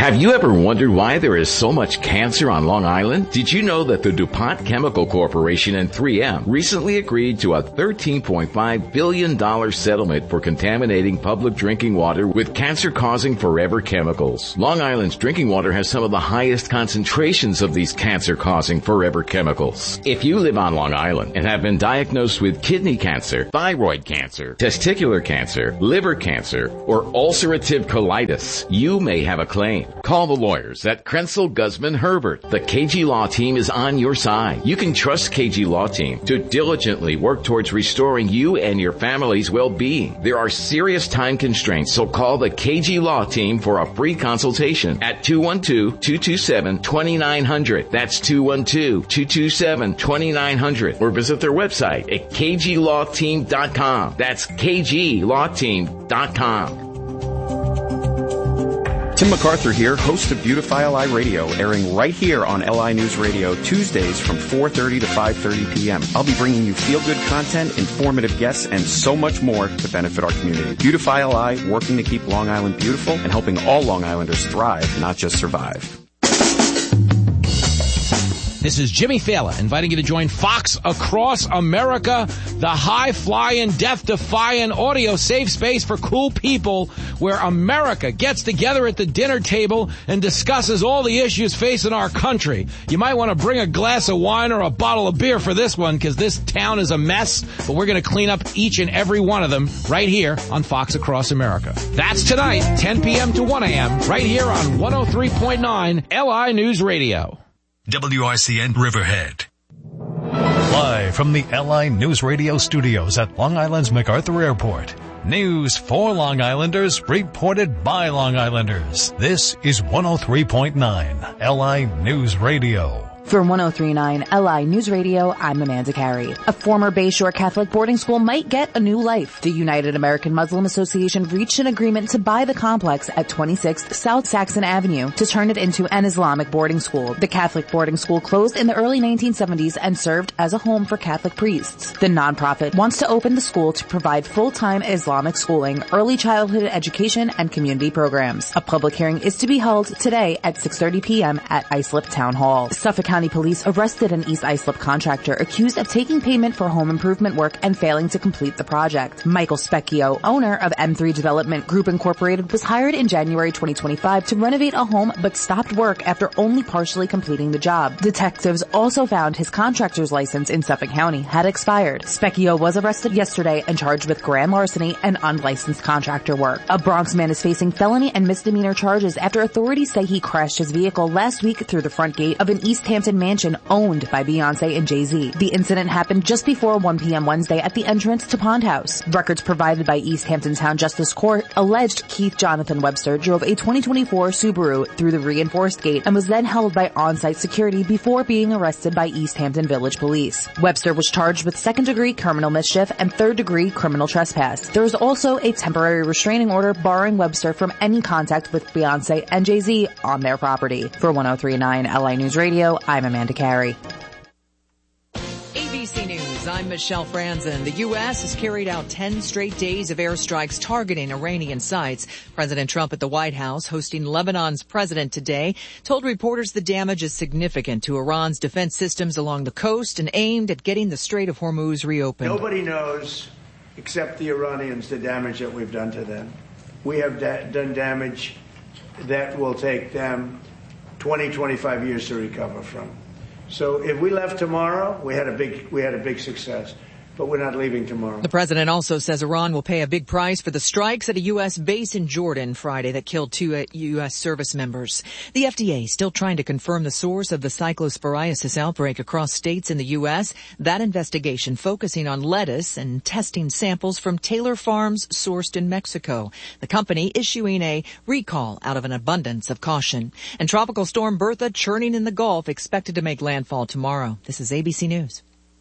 Have you ever wondered why there is so much cancer on Long Island? Did you know that the DuPont Chemical Corporation and 3M recently agreed to a $13.5 billion settlement for contaminating public drinking water with cancer-causing forever chemicals? Long Island's drinking water has some of the highest concentrations of these cancer-causing forever chemicals. If you live on Long Island and have been diagnosed with kidney cancer, thyroid cancer, testicular cancer, liver cancer, or ulcerative colitis, you may have a claim. Call the lawyers at Krenzel, Guzman, Herbert. The KG Law Team is on your side. You can trust KG Law Team to diligently work towards restoring you and your family's well-being. There are serious time constraints, so call the KG Law Team for a free consultation at 212-227-2900. That's 212-227-2900. Or visit their website at kglawteam.com. That's kglawteam.com. Tim MacArthur here, host of Beautify LI Radio, airing right here on LI News Radio Tuesdays from 4:30 to 5:30 p.m. I'll be bringing you feel-good content, informative guests, and so much more to benefit our community. Beautify LI, working to keep Long Island beautiful and helping all Long Islanders thrive, not just survive. This is Jimmy Fallon inviting you to join Fox Across America, the high-flying, death-defying audio safe space for cool people where America gets together at the dinner table and discusses all the issues facing our country. You might want to bring a glass of wine or a bottle of beer for this one because this town is a mess, but we're going to clean up each and every one of them right here on Fox Across America. That's tonight, 10 p.m. to 1 a.m., right here on 103.9 LI News Radio. WRCN Riverhead. Live from the LI News Radio studios at Long Island's MacArthur Airport. News for Long Islanders, reported by Long Islanders. This is 103.9 LI News Radio. For 103.9 LI News Radio, I'm Amanda Carey. A former Bayshore Catholic boarding school might get a new life. The United American Muslim Association reached an agreement to buy the complex at 26th South Saxon Avenue to turn it into an Islamic boarding school. The Catholic boarding school closed in the early 1970s and served as a home for Catholic priests. The nonprofit wants to open the school to provide full-time Islamic schooling, early childhood education, and community programs. A public hearing is to be held today at 6:30 p.m. at Islip Town Hall. Suffolk County Police arrested an East Islip contractor accused of taking payment for home improvement work and failing to complete the project. Michael Specchio, owner of M3 Development Group Incorporated, was hired in January 2025 to renovate a home but stopped work after only partially completing the job. Detectives also found his contractor's license in Suffolk County had expired. Specchio was arrested yesterday and charged with grand larceny and unlicensed contractor work. A Bronx man is facing felony and misdemeanor charges after authorities say he crashed his vehicle last week through the front gate of an East Hampton mansion owned by Beyonce and Jay-Z. The incident happened just before 1 p.m. Wednesday at the entrance to Pond House. Records provided by East Hampton Town Justice Court alleged Keith Jonathan Webster drove a 2024 Subaru through the reinforced gate and was then held by on-site security before being arrested by East Hampton Village Police. Webster was charged with second-degree criminal mischief and third-degree criminal trespass. There is also a temporary restraining order barring Webster from any contact with Beyonce and Jay-Z on their property. For 103.9 LI News Radio, I'm Amanda Carey. ABC News, I'm Michelle Franzen. The U.S. has carried out 10 straight days of airstrikes targeting Iranian sites. President Trump at the White House, hosting Lebanon's president today, told reporters the damage is significant to Iran's defense systems along the coast and aimed at getting the Strait of Hormuz reopened. Nobody knows except the Iranians the damage that we've done to them. We have done damage that will take them 20, 25 years to recover from. So if we left tomorrow, we had a big success. But we're not leaving tomorrow. The president also says Iran will pay a big price for the strikes at a U.S. base in Jordan Friday that killed 2 U.S. service members. The FDA still trying to confirm the source of the cyclosporiasis outbreak across states in the U.S. That investigation focusing on lettuce and testing samples from Taylor Farms sourced in Mexico. The company issuing a recall out of an abundance of caution. And Tropical Storm Bertha churning in the Gulf expected to make landfall tomorrow. This is ABC News.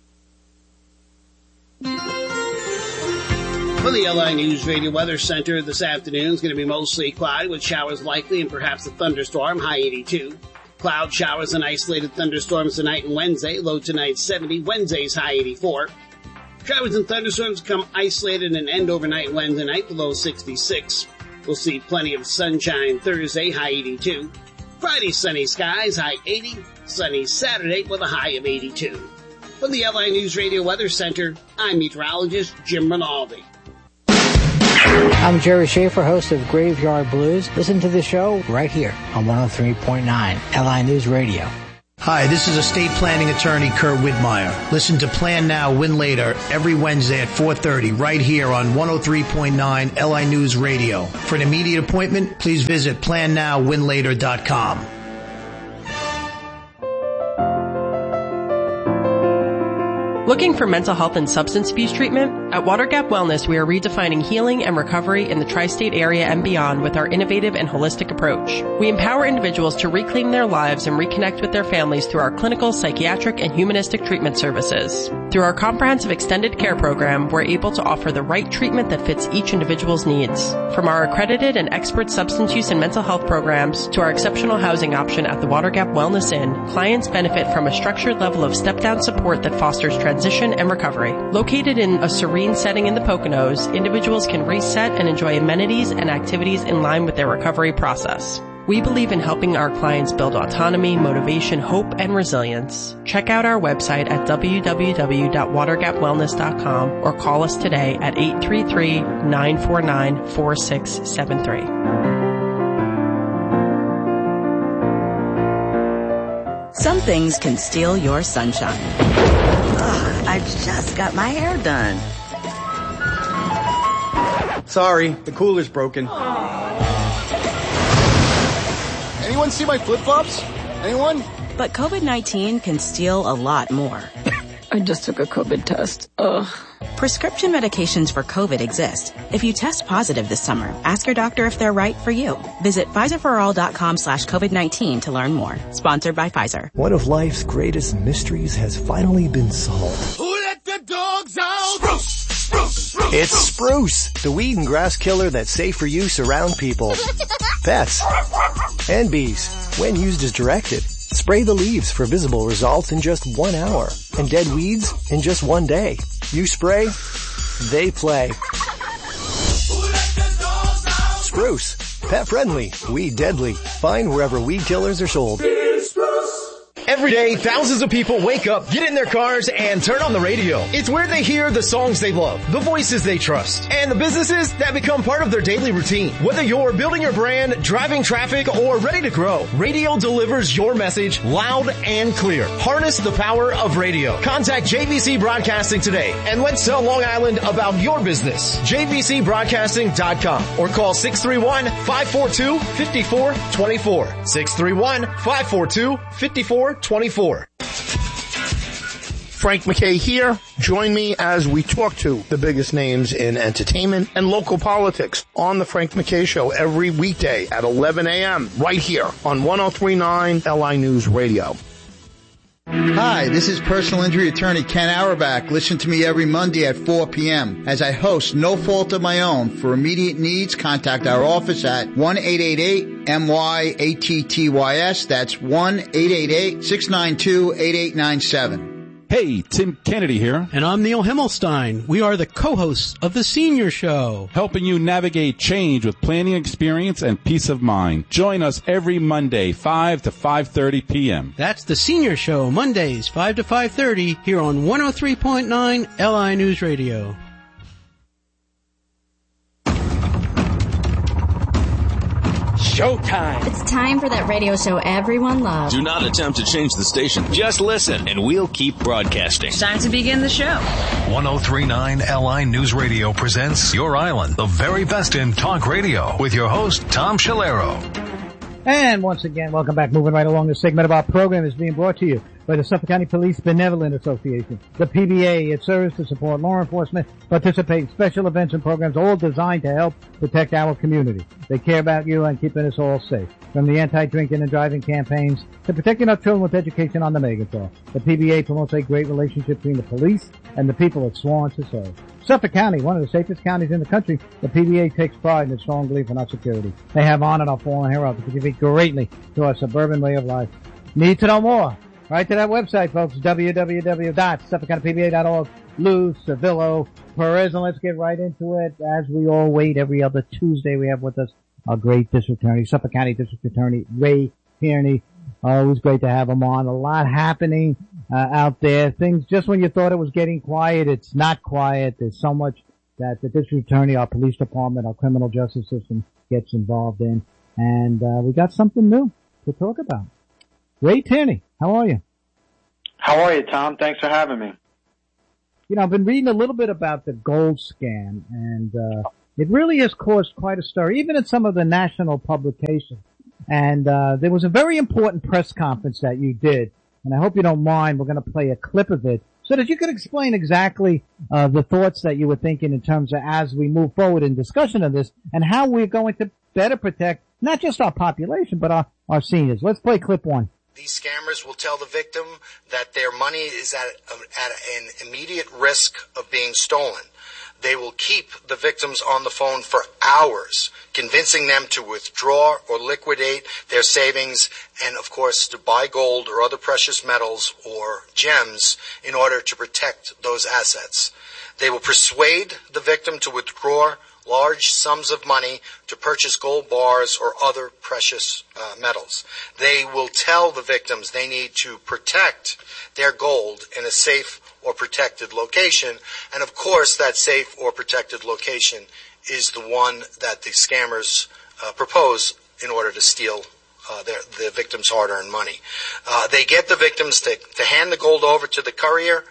For the LI News Radio Weather Center this afternoon is going to be mostly cloudy with showers likely and perhaps a thunderstorm, high 82. Cloud showers and isolated thunderstorms tonight and Wednesday, low tonight 70, Wednesday's high 84. Showers and thunderstorms come isolated and end overnight Wednesday night, the low 66. We'll see plenty of sunshine Thursday, high 82. Friday, sunny skies, high 80. Sunny Saturday with a high of 82. From the LI News Radio Weather Center, I'm meteorologist Jim Rinaldi. I'm Jerry Schaefer, host of Graveyard Blues. Listen to the show right here on 103.9 LI News Radio. Hi, this is estate planning attorney Kurt Widmeyer. Listen to Plan Now, Win Later every Wednesday at 4:30 right here on 103.9 LI News Radio. For an immediate appointment, please visit plannowwinlater.com. Looking for mental health and substance abuse treatment? At Water Gap Wellness, we are redefining healing and recovery in the tri-state area and beyond with our innovative and holistic approach. We empower individuals to reclaim their lives and reconnect with their families through our clinical, psychiatric, and humanistic treatment services. Through our comprehensive extended care program, we're able to offer the right treatment that fits each individual's needs. From our accredited and expert substance use and mental health programs to our exceptional housing option at the Water Gap Wellness Inn, clients benefit from a structured level of step-down support that fosters transition and recovery. Located in a serene setting in the Poconos, individuals can reset and enjoy amenities and activities in line with their recovery process. We believe in helping our clients build autonomy, motivation, hope, and resilience. Check out our website at www.watergapwellness.com or call us today at 833-949-4673. Some things can steal your sunshine. Ugh, I just got my hair done. Sorry, the cooler's broken. Anyone see my flip-flops? Anyone? But COVID-19 can steal a lot more. I just took a COVID test. Ugh. Prescription medications for COVID exist. If you test positive this summer, ask your doctor if they're right for you. Visit PfizerForAll.com/COVID-19 to learn more. Sponsored by Pfizer. One of life's greatest mysteries has finally been solved. Who let the dogs out? Spruce! Spruce! Spruce! It's Spruce, the weed and grass killer that's safe for use around people, pets, and bees when used as directed. Spray the leaves for visible results in just 1 hour and dead weeds in just 1 day. You spray, they play. Spruce, pet friendly, weed deadly. Find wherever weed killers are sold. Every day, thousands of people wake up, get in their cars, and turn on the radio. It's where they hear the songs they love, the voices they trust, and the businesses that become part of their daily routine. Whether you're building your brand, driving traffic, or ready to grow, radio delivers your message loud and clear. Harness the power of radio. Contact JVC Broadcasting today, and let's tell Long Island about your business. JVCBroadcasting.com or call 631-542-5424. 631-542-5424. Frank McKay here. Join me as we talk to the biggest names in entertainment and local politics on the Frank McKay Show every weekday at 11 a.m. right here on 103.9 LI News Radio. Hi, this is personal injury attorney Ken Auerbach. Listen to me every Monday at 4 p.m. as I host No Fault of My Own. For immediate needs, contact our office at 1-888-MYATTYS. That's 1-888-692-8897. Hey, Tim Kennedy here. And I'm Neil Himmelstein. We are the co-hosts of The Senior Show. Helping you navigate change with planning experience and peace of mind. Join us every Monday, 5 to 5:30 p.m. That's The Senior Show, Mondays, 5 to 5:30, here on 103.9 LI News Radio. Showtime. It's time for that radio show everyone loves. Do not attempt to change the station. Just listen, and we'll keep broadcasting. It's time to begin the show. 103.9 LI News Radio presents Your Island, the very best in talk radio, with your host, Tom Shalero. And once again, welcome back. Moving right along, this segment of our program is being brought to you by the Suffolk County Police Benevolent Association, the PBA. It serves to support law enforcement, participate in special events and programs, all designed to help protect our community. They care about you and keeping us all safe. From the anti-drinking and driving campaigns to protecting our children with education on the Megator, the PBA promotes a great relationship between the police and the people it's sworn to serve. Suffolk County, one of the safest counties in the country, the PBA takes pride in its strong belief in our security. They have honored our fallen heroes to contribute greatly to our suburban way of life. Need to know more? Right to that website, folks, www.suffolkcountypba.org. Lou Servillo Perez, and let's get right into it. As we all wait, every other Tuesday we have with us our great district attorney, Suffolk County District Attorney Ray Tierney. Always great to have him on. A lot happening out there. Things, just when you thought it was getting quiet, it's not quiet. There's so much that the district attorney, our police department, our criminal justice system gets involved in. And we got something new to talk about. Ray Tierney, how are you? How are you, Tom? Thanks for having me. You know, I've been reading a little bit about the gold scam, and it really has caused quite a stir, even in some of the national publications. And there was a very important press conference that you did, and I hope you don't mind. We're going to play a clip of it so that you could explain exactly the thoughts that you were thinking in terms of as we move forward in discussion of this and how we're going to better protect not just our population, but our seniors. Let's play clip one. These scammers will tell the victim that their money is at an immediate risk of being stolen. They will keep the victims on the phone for hours, convincing them to withdraw or liquidate their savings and, of course, to buy gold or other precious metals or gems in order to protect those assets. They will persuade the victim to withdraw large sums of money to purchase gold bars or other precious metals. They will tell the victims they need to protect their gold in a safe or protected location. And of course, that safe or protected location is the one that the scammers propose in order to steal the victim's hard-earned money. They get the victims to hand the gold over to the courier,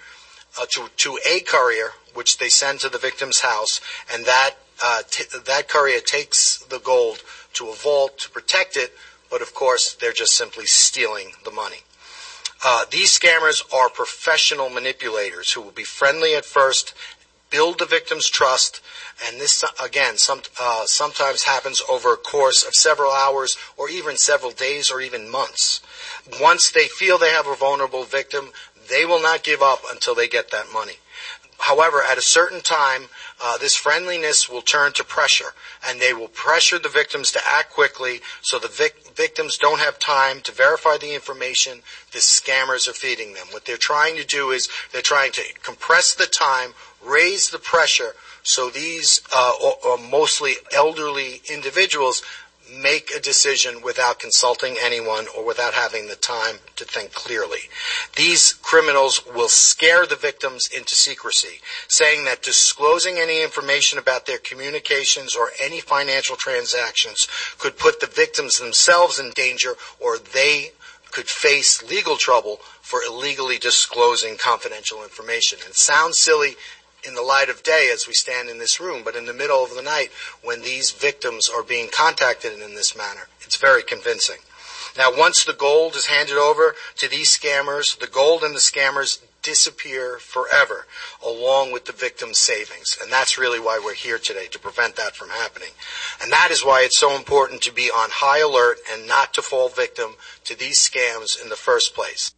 to a courier, which they send to the victim's house, and that courier takes the gold to a vault to protect it, but of course they're just simply stealing the money. These scammers are professional manipulators who will be friendly at first, build the victim's trust, and this, again, sometimes happens over a course of several hours or even several days or even months. Once they feel they have a vulnerable victim, they will not give up until they get that money. However, at a certain time, this friendliness will turn to pressure, and they will pressure the victims to act quickly so the victims don't have time to verify the information the scammers are feeding them. What they're trying to do is they're trying to compress the time, raise the pressure, so these mostly elderly individuals make a decision without consulting anyone or without having the time to think clearly. These criminals will scare the victims into secrecy, saying that disclosing any information about their communications or any financial transactions could put the victims themselves in danger, or they could face legal trouble for illegally disclosing confidential information. And it sounds silly in the light of day as we stand in this room, but in the middle of the night when these victims are being contacted in this manner, it's very convincing. Now, once the gold is handed over to these scammers, the gold and the scammers disappear forever, along with the victim's savings. And that's really why we're here today, to prevent that from happening. And that is why it's so important to be on high alert and not to fall victim to these scams in the first place.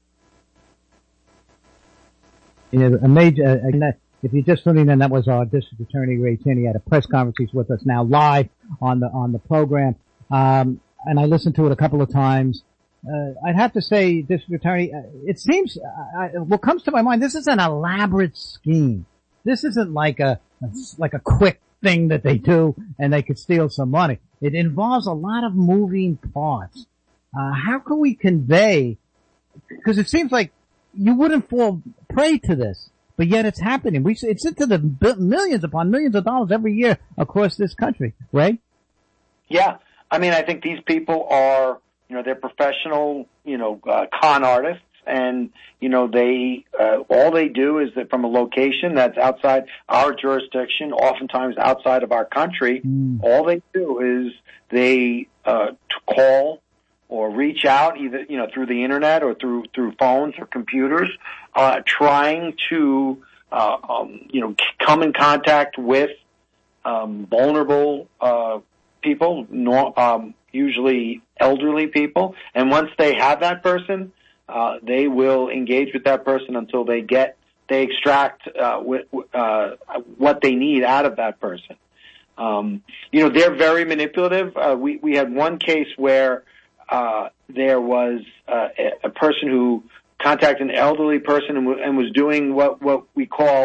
Yeah, a major, if you're just tuning in, that was our district attorney, Ray Tierney, at a press conference. He's with us now live on the program. And I listened to it a couple of times. I'd have to say, district attorney, it seems, what comes to my mind, this is an elaborate scheme. This isn't like a quick thing that they do and they could steal some money. It involves a lot of moving parts. How can we convey, because it seems like you wouldn't fall prey to this, but yet it's happening. It's into the millions upon millions of dollars every year across this country, right? Yeah. I mean, I think these people are, they're professional, con artists, and, they, all they do is that from a location that's outside our jurisdiction, oftentimes outside of our country, all they do is they, call or reach out either, through the internet or through phones or computers, trying to, come in contact with, vulnerable, people, usually elderly people. And once they have that person, they will engage with that person until they extract, what they need out of that person. They're very manipulative. We had one case where, there was a person who contacted an elderly person and was doing what we call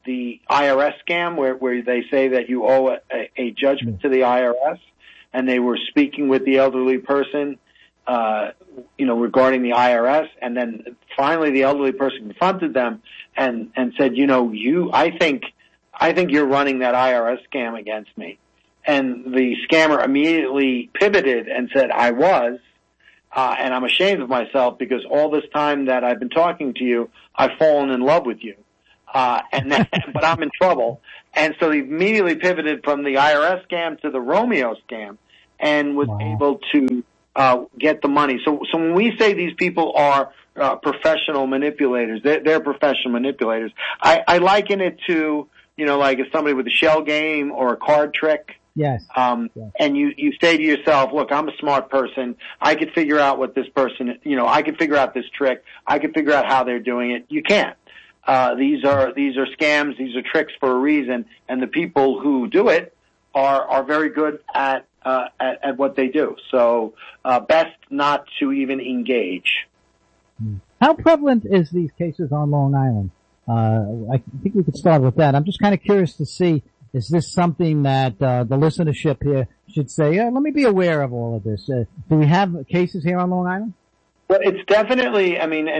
the IRS scam where they say that you owe a judgment to the IRS, and they were speaking with the elderly person, regarding the IRS, and then finally the elderly person confronted them and said, I think you're running that IRS scam against me. And the scammer immediately pivoted and said, I was, and I'm ashamed of myself because all this time that I've been talking to you, I've fallen in love with you. But I'm in trouble. And so he immediately pivoted from the IRS scam to the Romeo scam and was able to get the money. So when we say these people are professional manipulators, they're professional manipulators. I liken it to, like if somebody with a shell game or a card trick. Yes. And you say to yourself, look, I'm a smart person. I could figure out what this person, I could figure out this trick. I could figure out how they're doing it. You can't. These are scams. These are tricks for a reason. And the people who do it are very good at what they do. So, best not to even engage. How prevalent is these cases on Long Island? I think we could start with that. I'm just kind of curious to see, is this something that the listenership here should say, let me be aware of all of this? Do we have cases here on Long Island? Well, it's definitely,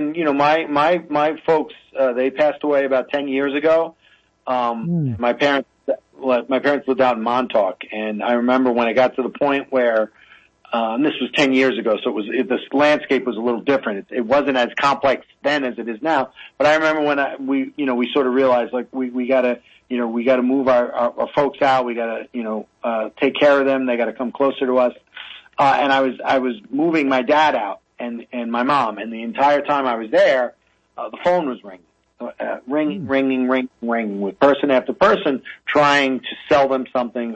my folks, they passed away about 10 years ago. My parents lived out in Montauk, and I remember when it got to the point where, this was 10 years ago, so the landscape was a little different. It wasn't as complex then as it is now, but I remember when we sort of realized, like, we gotta move our folks out, we gotta, take care of them, they gotta come closer to us. And I was moving my dad out and my mom, and the entire time I was there, the phone was ringing. Ringing with person after person trying to sell them something.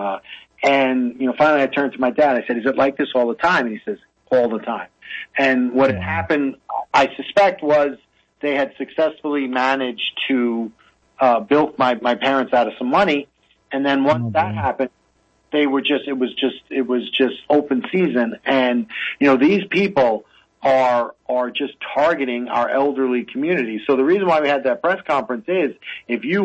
And finally I turned to my dad. I said, is it like this all the time? And he says, all the time. And what had happened, I suspect, was they had successfully managed to bilk my parents out of some money. And then once that happened, it was just open season. And, these people are just targeting our elderly community. So the reason why we had that press conference is if you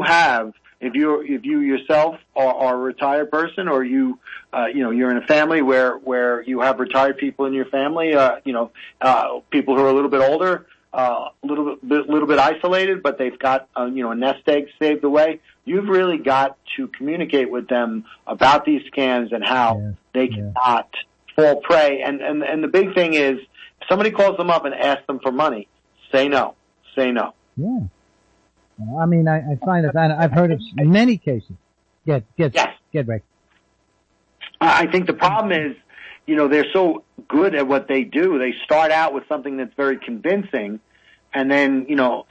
yourself are a retired person, or you're in a family where you have retired people in your family, people who are a little bit older, a little bit isolated, but they've got a nest egg saved away. You've really got to communicate with them about these scams and how they cannot fall prey. And the big thing is, if somebody calls them up and asks them for money, say no. Say no. Yeah. I find that I've heard of many cases. Get right. I think the problem is, they're so good at what they do. They start out with something that's very convincing, and then,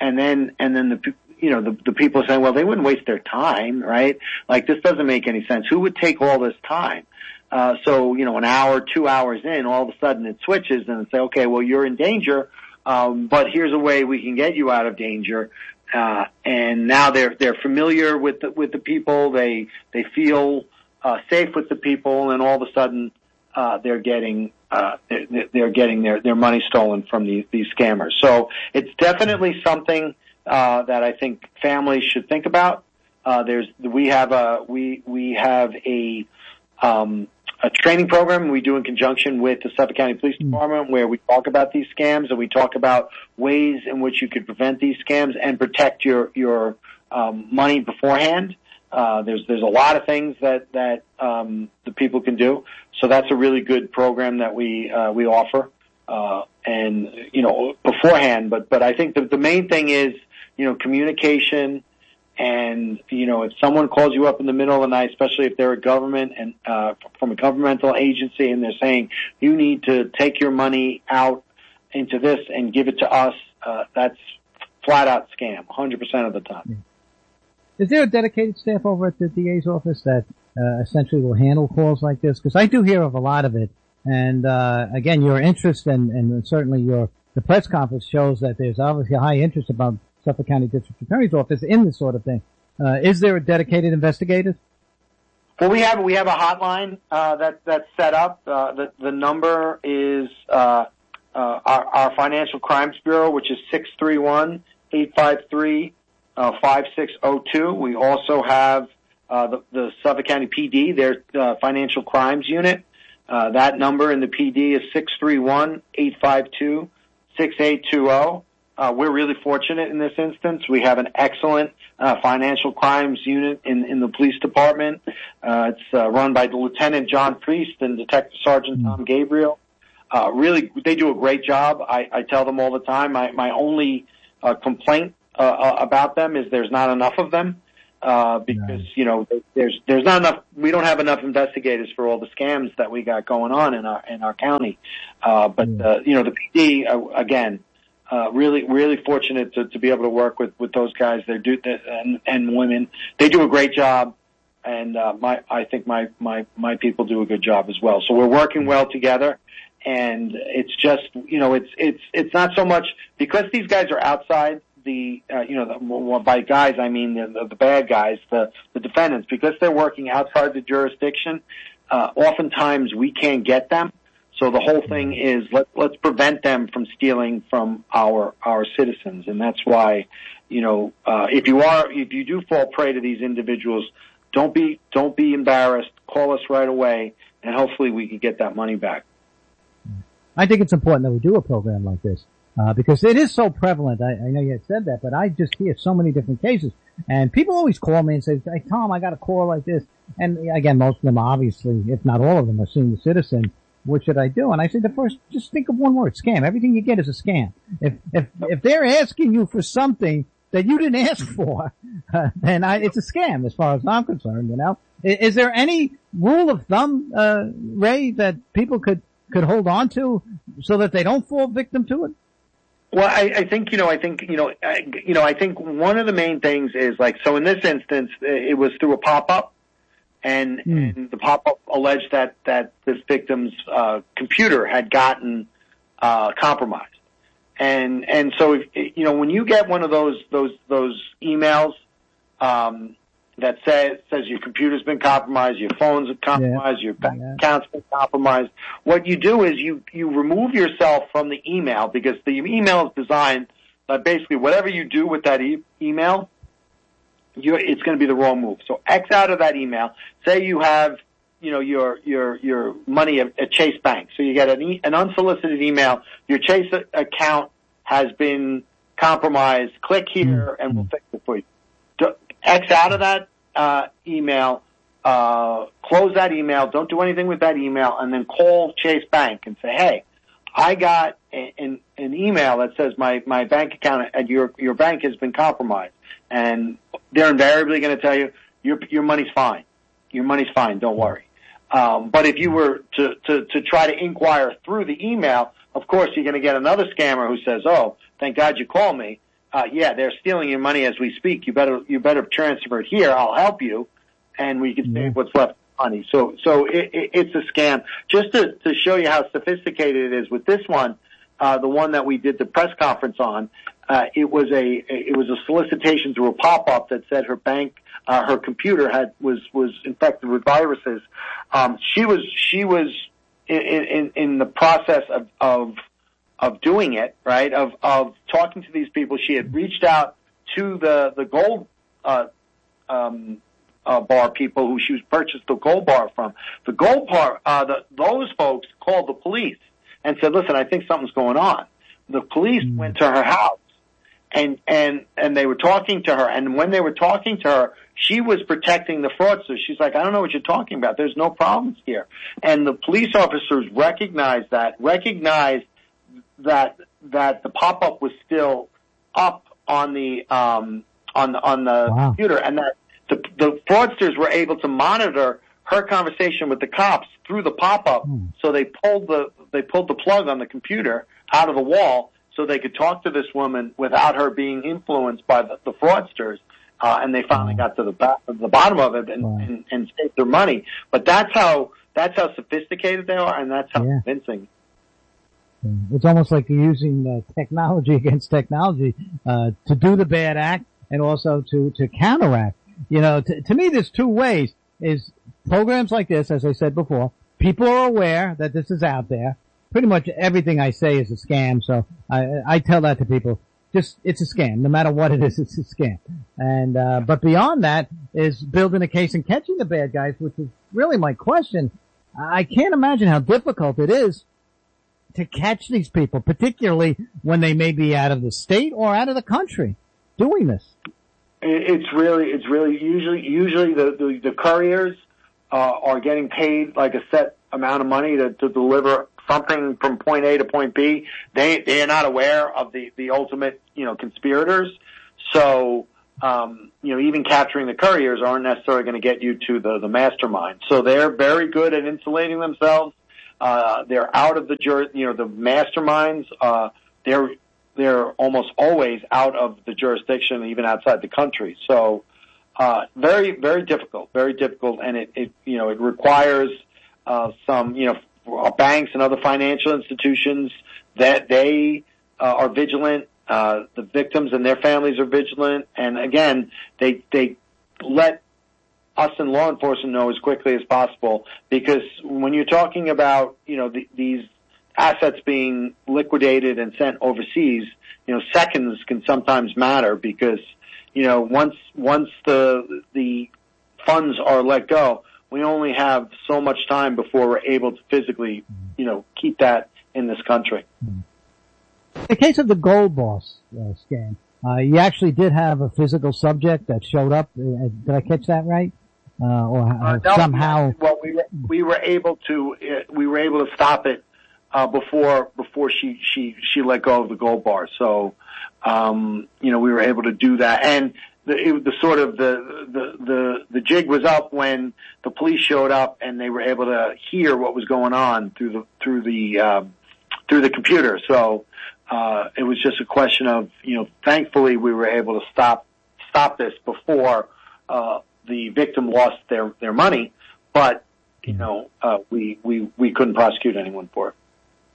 the people are saying, well, they wouldn't waste their time, right? Like, this doesn't make any sense. Who would take all this time? So, an hour, 2 hours in, all of a sudden it switches and say, okay, well, you're in danger, but here's a way we can get you out of danger. And now they're familiar with the people. They feel safe with the people, and all of a sudden they're getting their money stolen from these scammers. So it's definitely something that I think families should think about. We have a training program we do in conjunction with the Suffolk County Police Department, where we talk about these scams and we talk about ways in which you could prevent these scams and protect your money beforehand. There's a lot of things that the people can do. So that's a really good program that we offer, and beforehand. But I think the main thing is communication. And, if someone calls you up in the middle of the night, especially if they're a government and, from a governmental agency, and they're saying, you need to take your money out into this and give it to us, that's flat out scam, 100% of the time. Is there a dedicated staff over at the DA's office that, essentially will handle calls like this? Because I do hear of a lot of it. And, again, your interest and certainly the press conference shows that there's obviously a high interest about Suffolk County District Attorney's Office in this sort of thing. Is there a dedicated investigator? Well, we have a hotline that's set up. The number is our Financial Crimes Bureau, which is 631-853-0200. 5602. We also have the Suffolk County PD, their financial crimes unit. That number in the PD is 631-852-6820. We're really fortunate in this instance. We have an excellent financial crimes unit in the police department. It's run by Lieutenant John Priest and Detective Sergeant Tom Gabriel. Really, they do a great job. I tell them all the time. My only complaint about them is there's not enough of them. Because, you know, there's not enough, we don't have enough investigators for all the scams that we got going on in our county. You know, the PD, again, really fortunate to be able to work with those guys. They do, and women. They do a great job. And, I think my people do a good job as well. So we're working well together. And it's just, you know, it's not so much because these guys are outside by guys, I mean the bad guys, the defendants, because they're working outside the jurisdiction, oftentimes we can't get them. So the whole thing is let's prevent them from stealing from our citizens. And that's why, you know, if you do fall prey to these individuals, don't be embarrassed. Call us right away and hopefully we can get that money back. I think it's important that we do a program like this. Because it is so prevalent. I know you had said that, but I just hear so many different cases. And people always call me and say, hey, Tom, I got a call like this. And again, most of them obviously, if not all of them, are senior citizen. What should I do? And I said, just think of one word, scam. Everything you get is a scam. If they're asking you for something that you didn't ask for, then it's a scam as far as I'm concerned, you know. Is there any rule of thumb, Ray, that people could hold on to so that they don't fall victim to it? Well, I think one of the main things is so in this instance, it was through a pop-up and the pop-up alleged that this victim's, computer had gotten, compromised. And so, when you get one of those emails, that says your computer's been compromised, your phone's compromised, your bank account's been compromised. What you do is you remove yourself from the email because the email is designed that basically whatever you do with that email, it's going to be the wrong move. So X out of that email. Say you have, your money at Chase Bank. So you get an unsolicited email. Your Chase account has been compromised. Click here and we'll fix it for you. X out of that email, close that email, don't do anything with that email, and then call Chase Bank and say, hey, I got an email that says my bank account at your bank has been compromised. And they're invariably going to tell you, your money's fine. Your money's fine, don't worry. But if you were to try to inquire through the email, of course you're going to get another scammer who says, oh, thank God you called me. They're stealing your money as we speak. You better transfer it here. I'll help you, and we can save what's left of the money. So it's a scam. Just to show you how sophisticated it is with this one, the one that we did the press conference on, it was a solicitation through a pop-up that said her bank, her computer was infected with viruses. She was in the process of doing it, right? Of talking to these people. She had reached out to the gold, bar people who she purchased the gold bar from. The gold bar, those folks called the police and said, listen, I think something's going on. The police went to her house and they were talking to her. And when they were talking to her, she was protecting the fraudsters. She's like, I don't know what you're talking about. There's no problems here. And the police officers recognized that the pop-up was still up on the computer, and that the fraudsters were able to monitor her conversation with the cops through the pop-up. So they pulled the plug on the computer out of the wall so they could talk to this woman without her being influenced by the fraudsters. And they finally got to the bottom of it and saved their money. But that's how sophisticated they are, and that's how convincing. It's almost like you're using technology against technology to do the bad act and also to counteract. To me, there's two ways. Is programs like this, as I said before, people are aware that this is out there. Pretty much everything I say is a scam, so I tell that to people. it's a scam. No matter what it is, it's a scam. And, but beyond that is building a case and catching the bad guys, which is really my question. I can't imagine how difficult it is to catch these people, particularly when they may be out of the state or out of the country doing this. It's really usually the couriers are getting paid like a set amount of money to deliver something from point A to point B. They are not aware of the ultimate, conspirators. So, even capturing the couriers aren't necessarily going to get you to the mastermind. So they're very good at insulating themselves. They're out of the masterminds. They're almost always out of the jurisdiction, even outside the country. So, very, very difficult, and it requires, some, banks and other financial institutions that they, are vigilant. The victims and their families are vigilant. And again, they let us in law enforcement know as quickly as possible, because when you're talking about, these assets being liquidated and sent overseas, seconds can sometimes matter, because, once the funds are let go, we only have so much time before we're able to physically, keep that in this country. In the case of the Gold Boss scam, you actually did have a physical subject that showed up. Did I catch that right? No, somehow? Well, we were able to stop it before she let go of the gold bar. So, we were able to do that. And the jig was up when the police showed up and they were able to hear what was going on through the computer. So, it was just a question of, thankfully we were able to stop this before, the victim lost their money, but, we couldn't prosecute anyone for it.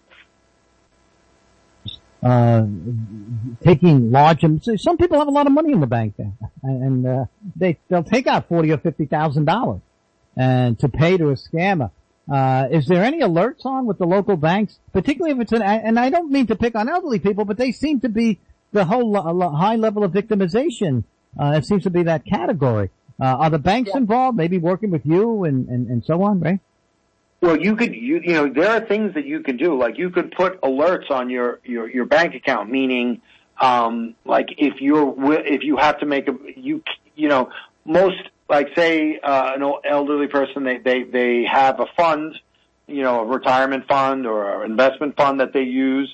Taking large, some people have a lot of money in the bank there, and they'll take out $40,000 or $50,000 and to pay to a scammer. Is there any alerts on with the local banks, particularly if it's and I don't mean to pick on elderly people, but they seem to be the whole high level of victimization. It seems to be that category. Are the banks involved, maybe working with you and so on, right? Well, there are things that you can do. Like you could put alerts on your bank account, meaning, like if you have to make most, like say, an elderly person, they have a fund, a retirement fund or an investment fund that they use,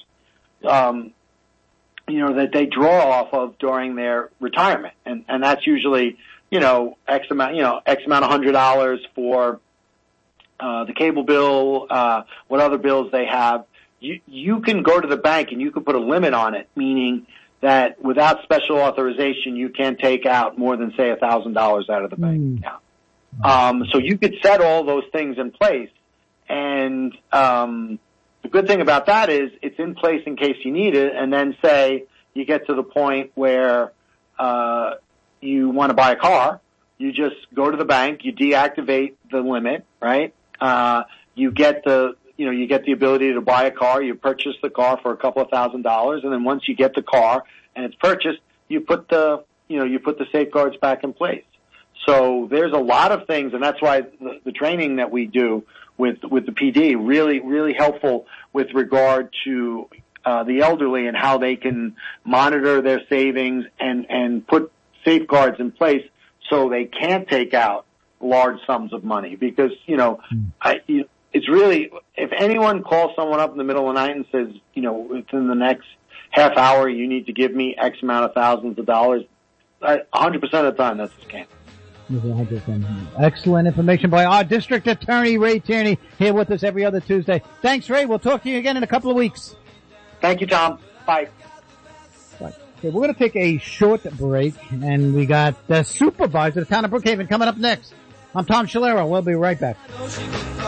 that they draw off of during their retirement. And that's usually, X amount of $100 for, the cable bill, what other bills they have. You can go to the bank and you can put a limit on it, meaning that without special authorization, you can't take out more than, say, $1,000 out of the bank account. So you could set all those things in place. And the good thing about that is it's in place in case you need it. And then say you get to the point where you want to buy a car, you just go to the bank, you deactivate the limit, right? You get the ability to buy a car. You purchase the car for a couple of $1,000s, and then once you get the car and it's purchased, you put the safeguards back in place. So there's a lot of things, and that's why the training that we do with the PD really, really helpful with regard to the elderly and how they can monitor their savings and put safeguards in place so they can't take out large sums of money. Because it's really, if anyone calls someone up in the middle of the night and says, within the next half hour you need to give me X amount of thousands of dollars, 100% of the time that's a scam. Excellent information by our District Attorney, Ray Tierney, here with us every other Tuesday. Thanks, Ray. We'll talk to you again in a couple of weeks. Thank you, Tom. Bye. Okay, we're going to take a short break, and we got the supervisor of the town of Brookhaven coming up next. I'm Tom Scalero. We'll be right back.